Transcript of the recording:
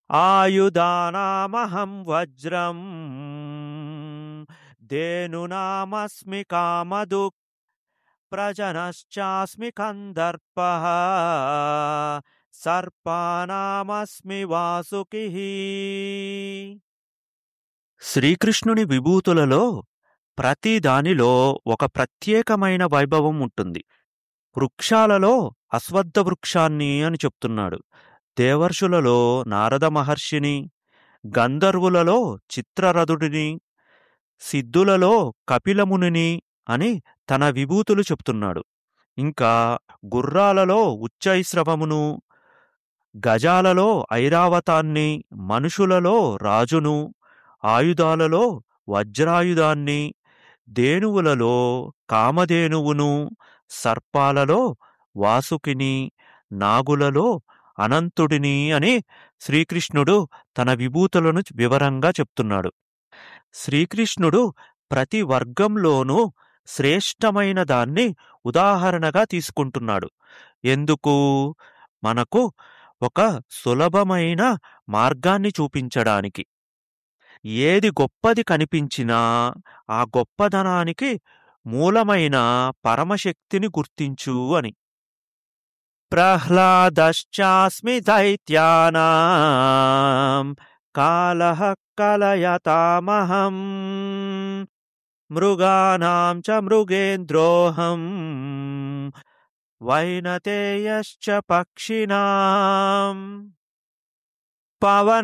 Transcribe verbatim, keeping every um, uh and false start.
ఆయుధానామహం వజ్రం ధేనునామస్మి కామధుక్ ప్రజనశ్చాస్మి కందర్పః సర్పానామస్మి వాసుకిః. శ్రీకృష్ణుని విభూతులలో ప్రతి దానిలో ఒక ప్రత్యేకమైన వైభవం ఉంటుంది. వృక్షాలలో అశ్వత్థ వృక్షాన్ని అని చెప్తున్నాడు, దేవర్షులలో నారద మహర్షిని, గంధర్వులలో చిత్రరథుడిని, సిద్ధులలో కపిలమునిని అని తన విభూతులు చెప్తున్నాడు. ఇంకా గుర్రాలలో ఉచ్చైశ్రవమును, గజాలలో ఐరావతాన్ని, మనుషులలో రాజును, ఆయుధాలలో వజ్రాయుధాన్ని, ధేనువులలో కామధేనువును, సర్పాలలో వాసుకిని, నాగులలో అనంతుడిని అని శ్రీకృష్ణుడు తన విభూతులను వివరంగా చెప్తున్నాడు. శ్రీకృష్ణుడు ప్రతి వర్గంలోనూ శ్రేష్టమైన దాన్ని ఉదాహరణగా తీసుకుంటున్నాడు. ఎందుకు? మనకు ఒక సులభమైన మార్గాన్ని చూపించడానికి. ఏది గొప్పది కనిపించినా ఆ గొప్పదనానికి మూలమైన పరమశక్తిని గుర్తించు అని. ప్రహ్లాదశ్చాస్మి దైత్యానాం కాలః కలయతామహం మృగాణాం చ మృగేంద్రోహం వైనతేయశ్చ పక్షిణాం పవన